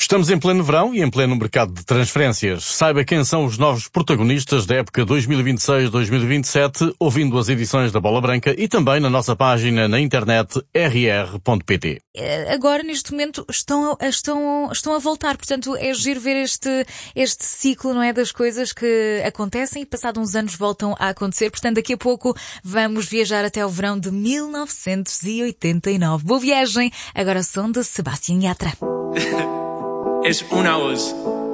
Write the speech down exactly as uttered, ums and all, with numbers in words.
Estamos em pleno verão e em pleno mercado de transferências. Saiba quem são os novos protagonistas da época dois mil e vinte e seis dois mil e vinte e sete, ouvindo as edições da Bola Branca e também na nossa página na internet r r ponto p t. Agora, neste momento, estão a, estão, estão a voltar. Portanto, é giro ver este, este ciclo, não é, das coisas que acontecem e, passados uns anos, voltam a acontecer. Portanto, daqui a pouco vamos viajar até o verão de mil novecentos e oitenta e nove. Boa viagem! Agora som de Sebastián Yatra. Es una voz.